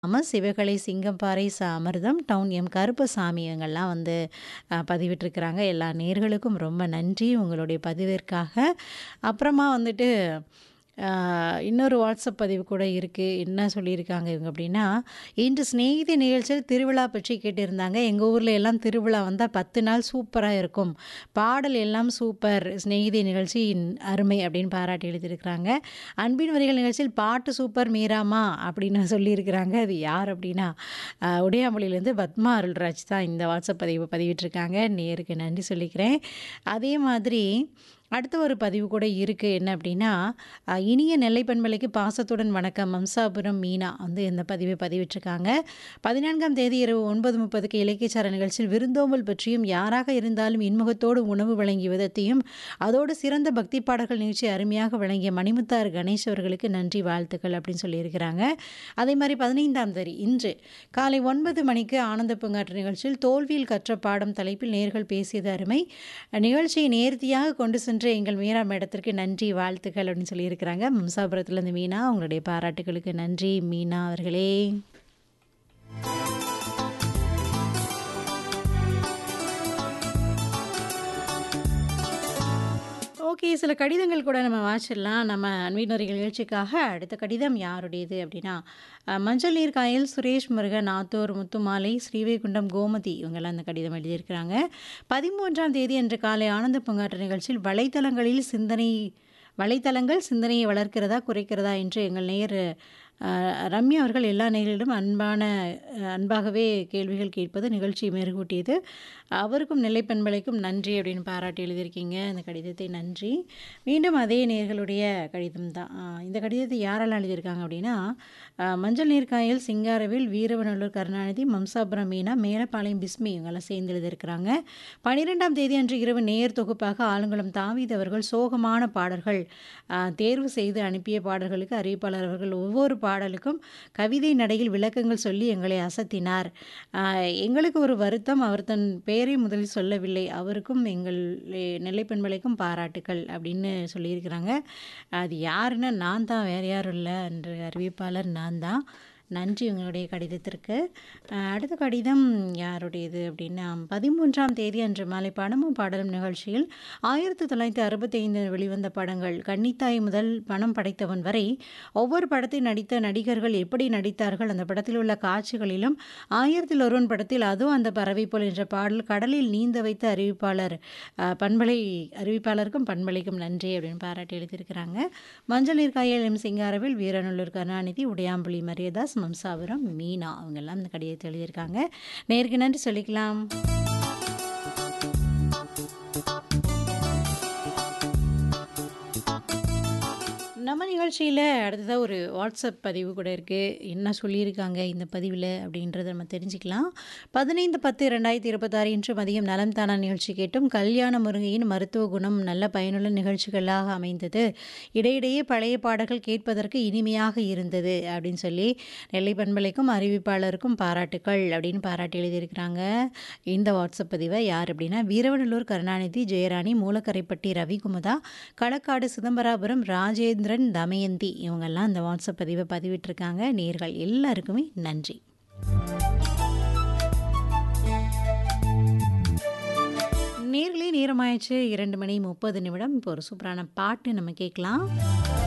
சிவகலை சிங்கம்பாறை அமிர்தம், down M Karuppasamy இவங்கெல்லாம் வந்து பதிவிட்டிருக்கிறாங்க. எல்லா நேயர்களுக்கும் ரொம்ப நன்றி உங்களுடைய பதிவிற்காக. அப்புறமா வந்துட்டு இன்னொரு வாட்ஸ்அப் பதிவு கூட இருக்கு. என்ன சொல்லியிருக்காங்க இவங்க அப்படின்னா, இன்று சிநேகிதி நிகழ்ச்சியில் திருவிழா பற்றி கேட்டிருந்தாங்க. எங்க ஊர்ல எல்லாம் திருவிழா வந்தா 10 நாள் சூப்பரா இருக்கும். பாடல் எல்லாம் சூப்பர். சிநேகிதி நிகழ்ச்சியின் அருமை அப்படின்னு பாராட்டி எழுதியிருக்கிறாங்க. அன்பின் வரிகள் நிகழ்ச்சியில் பாட்டு சூப்பர் மீராமா அப்படின்னு சொல்லியிருக்கிறாங்க. அது யார் அப்படின்னா, உடையாமொழியிலேருந்து பத்மா அருள்ராஜ் தான் இந்த வாட்ஸ்அப் பதிவு பதிவிட்டிருக்காங்க. நேருக்கு நன்றி சொல்லிக்கிறேன். அதே மாதிரி அடுத்த ஒரு பதிவு கூட இருக்கு. என்ன அப்படின்னா, இனிய நெல்லை பண்பலைக்கு பாசத்துடன் வணக்கம். மம்சாபுரம் மீனா வந்து இந்த பதிவை பதிவிட்டிருக்காங்க. 14ஆம் தேதி இரவு 9:30க்கு இலக்கியசார நிகழ்ச்சியில் விருந்தோம்பல் பற்றியும் யாராக இருந்தாலும் இன்முகத்தோடு உணவு வழங்கிய விதத்தையும் அதோடு சிறந்த பக்தி பாடல்கள் நிகழ்ச்சி அருமையாக வழங்கிய மணிமுத்தாறு கணேஷ் அவர்களுக்கு நன்றி வாழ்த்துக்கள் அப்படின்னு சொல்லியிருக்கிறாங்க. அதே மாதிரி 15ஆம் தேதி இன்று காலை 9 மணிக்கு ஆனந்த பூங்காற்று நிகழ்ச்சியில் தோல்வியில் கற்ற பாடம் தலைப்பில் நேர்கள் பேசியது அருமை. நிகழ்ச்சியை நேர்த்தியாக கொண்டு சென்ற எங்கள் மீரா மேடத்திற்கு நன்றி வாழ்த்துக்கள் அப்படின்னு சொல்லியிருக்கிறாங்க. மம்சாபுரத்துலேருந்து மீனா, உங்களுடைய பாராட்டுகளுக்கு நன்றி மீனா அவர்களே. ஓகே, சில கடிதங்கள் கூட நம்ம வாசிடலாம். நம்ம அன்பின் வரிகள் நிகழ்ச்சிக்காக அடுத்த கடிதம் யாருடையது அப்படின்னா, மஞ்சள் நீர் காயல் சுரேஷ் முருகன், ஆத்தூர் முத்துமாலை, ஸ்ரீவைகுண்டம் கோமதி இவங்கெல்லாம் அந்த கடிதம் எழுதியிருக்கிறாங்க. 13ஆம் தேதி அன்று காலை ஆனந்த பூங்காற்று நிகழ்ச்சியில் வலைத்தளங்கள் சிந்தனையை வளர்க்கிறதா குறைக்கிறதா என்று எங்கள் நேயர் ரம்யா அவர்கள் எல்லா நேயர்களிடம் அன்பாகவே கேள்விகள் கேட்பது நிகழ்ச்சி மெருகூட்டியது. அவருக்கும் நெல்லை பண்பலைக்கும் நன்றி அப்படின்னு பாராட்டி எழுதியிருக்கீங்க. இந்த கடிதத்தை நன்றி. மீண்டும் அதே நேயர்களுடைய கடிதம் தான். இந்த கடிதத்தை யாரெல்லாம் எழுதியிருக்காங்க அப்படின்னா, மஞ்சள் நீர்க்காயல் சிங்காரவேல், வீரவநல்லூர் கருணாநிதி, மம்சாபுரம் மீனா, மேலப்பாளையம் பிஸ்மி இவங்கெல்லாம் சேர்ந்து எழுதியிருக்கிறாங்க. 12ஆம் தேதி அன்று இரவு நேயர் தொகுப்பாக ஆலங்குளம் தாவீத் அவர்கள் சோகமான பாடல்கள் தேர்வு செய்து அனுப்பிய பாடல்களுக்கு அறிவிப்பாளர் அவர்கள் ஒவ்வொரு பாடலுக்கும் கவிதை நடையில் விளக்கங்கள் சொல்லி எங்களை அசத்தினார். எங்களுக்கு ஒரு வருத்தம், அவர் தன் பெயரை முதலில் சொல்லவில்லை. அவருக்கும் எங்கள் நெல்லை பண்பலைக்கும் பாராட்டுக்கள் அப்படின்னு சொல்லியிருக்கிறாங்க. அது யாருன்னா நான் தான், வேறு யாரும் இல்லை. என்ற அறிவிப்பாளர் நான் தான். நன்றி உங்களுடைய கடிதத்திற்கு. அடுத்த கடிதம் யாருடையது அப்படின்னா, 13ஆம் தேதி அன்று மாலை பணமும் பாடலும் நிகழ்ச்சியில் 1965 வெளிவந்த படங்கள் கன்னித்தாய் முதல் பணம் படைத்தவன் வரை ஒவ்வொரு படத்தில் நடித்த நடிகர்கள் எப்படி நடித்தார்கள், அந்த படத்தில் உள்ள காட்சிகளிலும் 1000ல் ஒருவன் படத்தில் அதோ அந்த பறவை போல் என்ற பாடல் கடலில் நீந்த வைத்த அறிவிப்பாளருக்கும் பண்பலைக்கும் நன்றி அப்படின்னு பாராட்டி எழுதியிருக்கிறாங்க. மஞ்சள் நீர்க்காயல் எம் சிங்காரவேல், வீரநல்லூர் கருணாநிதி, உடையாம்புலி மரியதாஸ், மம்சாபுரம் மீனா அவங்கெல்லாம் இந்த கடிதத்தை எழுதியிருக்காங்க. நேருக்கு நன்றி சொல்லிக்கலாம். நம்ம நிகழ்ச்சியில் அடுத்ததாக ஒரு வாட்ஸ்அப் பதிவு கூட இருக்குது. என்ன சொல்லியிருக்காங்க இந்த பதிவில் அப்படின்றத நம்ம தெரிஞ்சுக்கலாம். 15/10/2026 இன்று மதியம் நலம் தானா நிகழ்ச்சி கேட்டும் கல்யாண முருங்கையின் மருத்துவ குணம் நல்ல பயனுள்ள நிகழ்ச்சிகளாக அமைந்தது. இடையிடையே பழைய பாடல்கள் கேட்பதற்கு இனிமையாக இருந்தது அப்படின்னு சொல்லி நெல்லை பண்பலைக்கும் அறிவிப்பாளருக்கும் பாராட்டுக்கள் அப்படின்னு பாராட்டி எழுதியிருக்கிறாங்க. இந்த வாட்ஸ்அப் பதிவை யார் அப்படின்னா, வீரவநல்லூர் கருணாநிதி, ஜெயராணி, மூலக்கரைப்பட்டி ரவிகுமுதா, களக்காடு சிதம்பராபுரம் ராஜேந்திரன், தமயந்தி இவங்கெல்லாம் இந்த வாட்ஸ்அப் பதிவை பதிவிட்டிருக்காங்க. நேர்கள் எல்லாருக்குமே நன்றி. நேர்களே நேரமாயிடுச்சு 2:30 இப்போ ஒரு சூப்பரான பாட்டு நம்ம கேட்கலாம்.